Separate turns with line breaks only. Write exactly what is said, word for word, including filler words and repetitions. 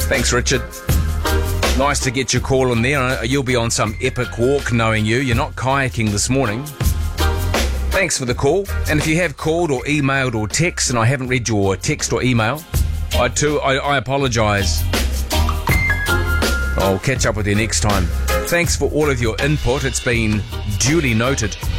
Thanks, Richard. Nice to get your call in there. You'll be on some epic walk knowing you. You're not kayaking this morning. Thanks for the call. And if you have called or emailed or text and I haven't read your text or email, I too, I, I apologise. I'll catch up with you next time. Thanks for all of your input. It's been duly noted.